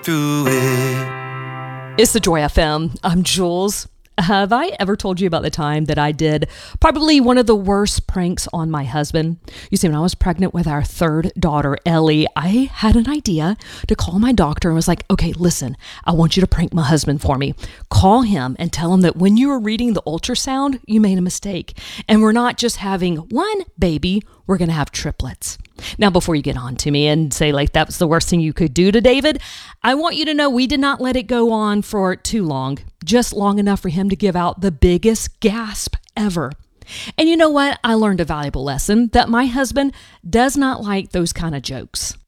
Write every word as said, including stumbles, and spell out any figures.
through it. It's the Joy F M. I'm Jules. Have I ever told you about the time that I did probably one of the worst pranks on my husband? You see, when I was pregnant with our third daughter, Ellie, I had an idea to call my doctor and was like, okay, listen, I want you to prank my husband for me. Call him and tell him that when you were reading the ultrasound, you made a mistake. And we're not just having one baby, we're going to have triplets. Now, before you get on to me and say like that was the worst thing you could do to David, I want you to know we did not let it go on for too long, just long enough for him to give out the biggest gasp ever. And you know what? I learned a valuable lesson that my husband does not like those kind of jokes.